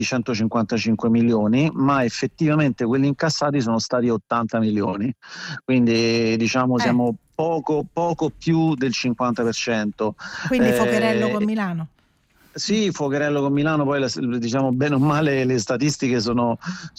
155 milioni, ma effettivamente quelli incassati sono stati 80 milioni, quindi diciamo siamo poco più del 50%. Quindi Focherello con Milano. Sì, Focherello con Milano, poi diciamo bene o male le statistiche sono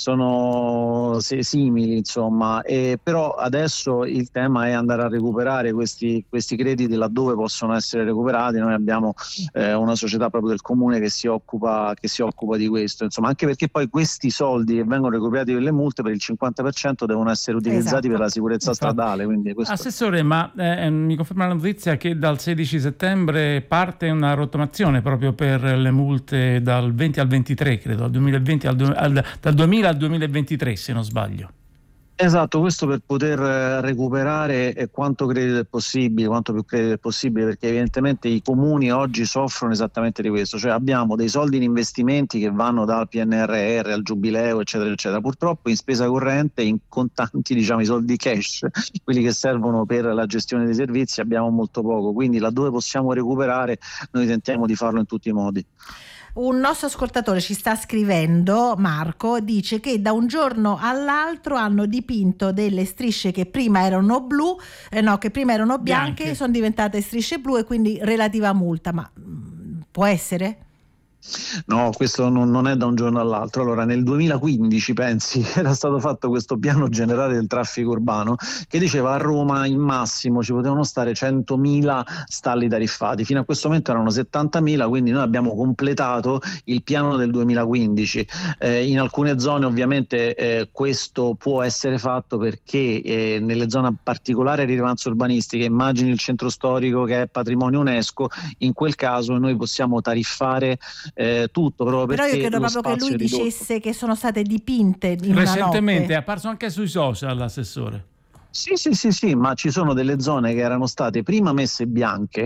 simili, insomma, però adesso il tema è andare a recuperare questi crediti laddove possono essere recuperati. Noi abbiamo una società proprio del comune che si occupa di questo, insomma, anche perché poi questi soldi che vengono recuperati per le multe per il 50% devono essere utilizzati per la sicurezza stradale. Quindi Assessore, ma mi conferma la notizia che dal 16 settembre parte una rottamazione proprio per le multe dal 20 al 23, credo, dal 2020 dal 2000 al 2023, se non sbaglio. Esatto, questo per poter recuperare quanto credito è possibile, quanto più credito è possibile, perché evidentemente i comuni oggi soffrono esattamente di questo, cioè abbiamo dei soldi in investimenti che vanno dal PNRR al Giubileo, eccetera, eccetera. Purtroppo in spesa corrente, in contanti, diciamo i soldi cash, quelli che servono per la gestione dei servizi, abbiamo molto poco, quindi laddove possiamo recuperare noi tentiamo di farlo in tutti i modi. Un nostro ascoltatore ci sta scrivendo, Marco, dice che da un giorno all'altro hanno dipinto delle strisce che prima erano blu, che prima erano bianche, sono diventate strisce blu e quindi relativa multa, ma può essere? No, questo non è da un giorno all'altro. Allora, nel 2015, pensi, era stato fatto questo piano generale del traffico urbano che diceva a Roma in massimo ci potevano stare 100.000 stalli tariffati. Fino a questo momento erano 70.000, quindi noi abbiamo completato il piano del 2015. In alcune zone ovviamente questo può essere fatto perché nelle zone particolari di rilevanza urbanistica, immagini il centro storico che è patrimonio UNESCO, in quel caso noi possiamo tariffare tutto, proprio però perché io credo proprio che lui dicesse che sono state dipinte in recentemente, una notte. è apparso anche sui social, l'assessore. Sì, ma ci sono delle zone che erano state prima messe bianche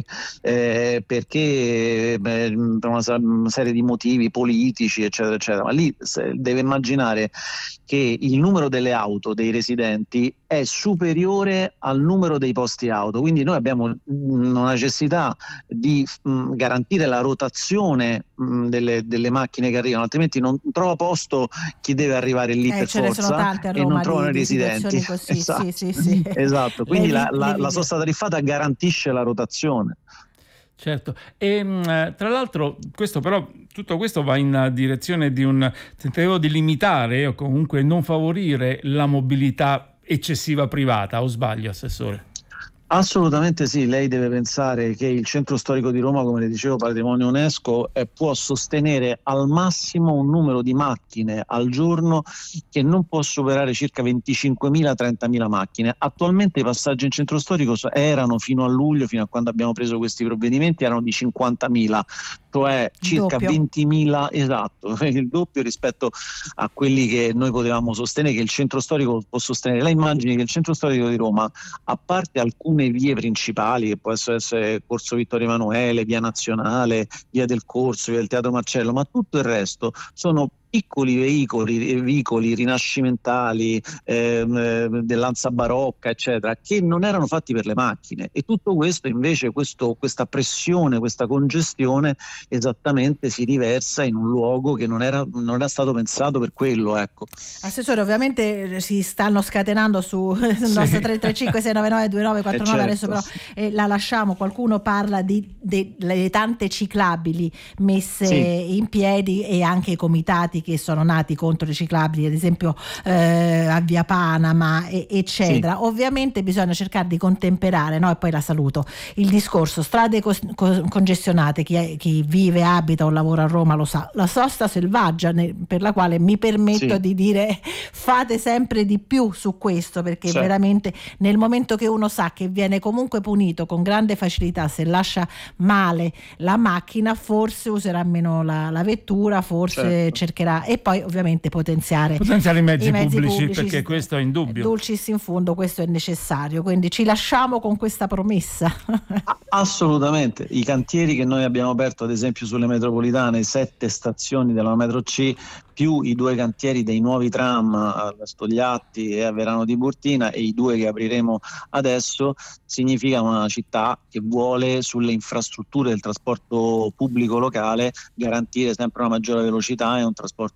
perché per una serie di motivi politici, eccetera, eccetera, ma lì deve immaginare che il numero delle auto dei residenti è superiore al numero dei posti auto, quindi noi abbiamo una necessità di garantire la rotazione delle macchine che arrivano, altrimenti non trova posto chi deve arrivare lì per ce forza, ne sono tante a Roma, e non trovano i di residenti. Così. Esatto. Sì. Esatto, quindi la sosta tariffata garantisce la rotazione. Certo, e tra l'altro tutto questo va in direzione di un tentativo di limitare o comunque non favorire la mobilità eccessiva privata, o sbaglio, assessore? Assolutamente sì, lei deve pensare che il centro storico di Roma, come le dicevo, patrimonio UNESCO, può sostenere al massimo un numero di macchine al giorno che non può superare circa 25.000-30.000 macchine. Attualmente i passaggi in centro storico erano fino a luglio, fino a quando abbiamo preso questi provvedimenti, erano di 50.000, cioè circa 20.000, esatto, il doppio rispetto a quelli che noi potevamo sostenere, che il centro storico può sostenere. Lei immagini che il centro storico di Roma, a parte alcune vie principali che può essere Corso Vittorio Emanuele, Via Nazionale, Via del Corso, Via del Teatro Marcello, ma tutto il resto sono piccoli veicoli rinascimentali, dell'Anza barocca, eccetera, che non erano fatti per le macchine, e tutto questo invece, questa pressione, questa congestione esattamente si riversa in un luogo che non era stato pensato per quello, ecco. Assessore, ovviamente si stanno scatenando sul nostro 335 699 2949, adesso però la lasciamo. Qualcuno parla delle tante ciclabili messe in piedi e anche i comitati che sono nati contro le ciclabili, ad esempio a Via Panama, eccetera. Sì. Ovviamente bisogna cercare di contemperare, no? E poi la saluto, il discorso strade congestionate, chi vive, abita o lavora a Roma lo sa, la sosta selvaggia, per la quale mi permetto di dire fate sempre di più su questo, perché veramente nel momento che uno sa che viene comunque punito con grande facilità se lascia male la macchina, forse userà meno la vettura, forse cercherà, e poi ovviamente potenziare i mezzi pubblici, perché questo è indubbio. Dulcis in fundo, questo è necessario, quindi ci lasciamo con questa promessa. Assolutamente, i cantieri che noi abbiamo aperto ad esempio sulle metropolitane, 7 stazioni della metro C, più i 2 cantieri dei nuovi tram a Stogliatti e a Verano di Burtina, e i 2 che apriremo adesso, significa una città che vuole sulle infrastrutture del trasporto pubblico locale garantire sempre una maggiore velocità e un trasporto